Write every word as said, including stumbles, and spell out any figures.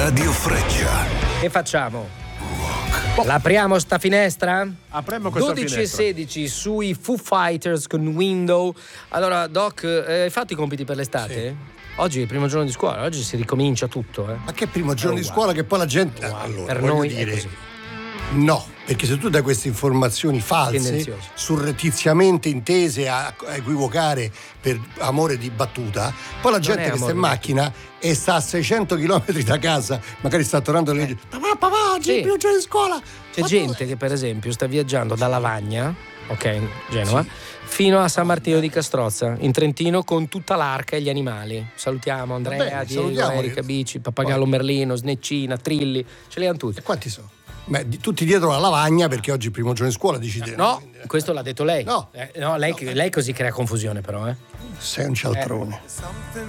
Radio Freccia. Che facciamo? L'apriamo sta finestra? Apriamo questa dodici finestra. e sedici sui Foo Fighters con Window. Allora, Doc, eh, hai fatto i compiti per l'estate? Sì. Oggi è il primo giorno di scuola, oggi si ricomincia tutto. Eh. Ma che primo giorno È di uguale. scuola che poi la gente... Uguale. Allora, Per voglio noi è dire, così. no, perché se tu dai queste informazioni false, Tendenziose. surrettiziamente intese a, a equivocare per amore di battuta, poi la gente è che sta in amore di macchina e sta a seicento chilometri da casa, magari sta tornando alle legge, papà, papà, oggi è Sì. il primo giorno di scuola. C'è Ma gente dove? che per esempio sta viaggiando da Lavagna, ok, Genova, sì, fino a San Martino di Castrozza, in Trentino, con tutta l'arca e gli animali. Salutiamo Andrea, bene, Diego, salutiamoli. Erika, Bici, Pappagallo Merlino, Sneccina, Trilli, ce li hanno tutti. E quanti sono? Beh, di- tutti dietro la lavagna perché oggi è il primo giorno di scuola, dici te. No, questo l'ha detto lei. No. Eh, no, lei, lei così crea confusione però, eh. Sei un cialtrone.